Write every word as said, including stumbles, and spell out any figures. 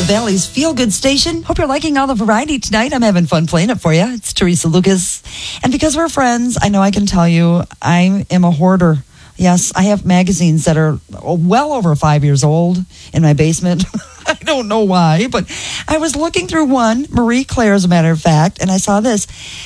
the Valley's Feel Good Station. Hope you're liking all the variety tonight. I'm having fun playing it for you. It's Teresa Lucas. And because we're friends, I know I can tell you I am a hoarder. Yes, I have magazines that are well over five years old in my basement. I don't know why, but I was looking through one, Marie Claire, as a matter of fact, and I saw this.